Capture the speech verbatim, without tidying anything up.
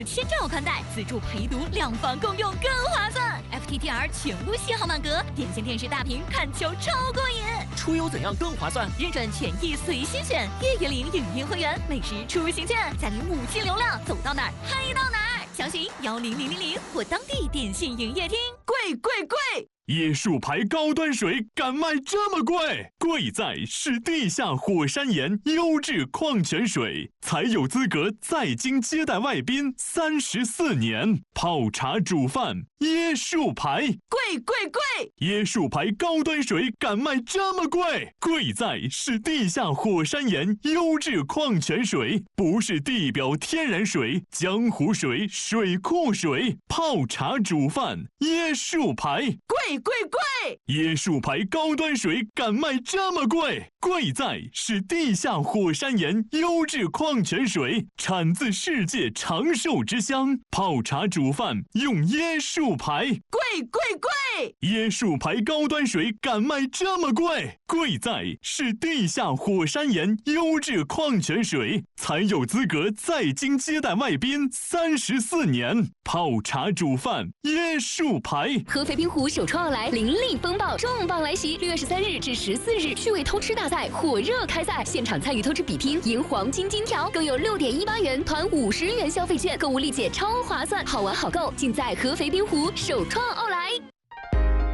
千兆宽带，自助陪读，两房共用更划算。F T T R 全屋信号满格，点线电视大屏看球超过瘾。 出游怎样更划算？ 认准权益随心选，月月领影音会员，每时出行券，再领五 G 流量，走到哪儿嗨到哪儿。详询幺零零零零或当地电信营业厅。贵贵贵！ 椰树牌高端水敢卖这么贵？贵在是地下火山岩优质矿泉水，才有资格在京接待外宾三十四年。泡茶煮饭，椰树牌， 贵贵贵！ 椰树牌高端水敢卖这么贵？贵在是地下火山岩优质矿泉水，不是地表天然水、江湖水、水库水。泡茶煮饭，椰树牌， 贵贵贵！ 椰树牌高端水敢卖这么贵？贵在是地下火山岩优质矿泉水，产自世界长寿之乡。泡茶煮饭用椰树牌， 贵贵贵！ 椰树牌高端水敢卖这么贵？贵在是地下火山岩优质矿泉水，才有资格在京接待外宾三十四年。泡茶煮饭，椰树牌。 合肥滨湖首创奥莱灵力风暴重磅来袭，六月十三日至十四日，趣味偷吃大赛火热开赛，现场参与偷吃比拼，赢黄金金条，更有六点一八元团五十元消费券，购物立减超划算，好玩好购，尽在合肥滨湖首创奥莱。